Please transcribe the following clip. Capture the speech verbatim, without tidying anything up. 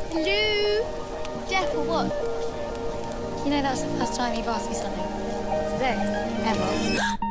Lou, deaf or what? You know, that's the first time you've asked me something. Today? Ever.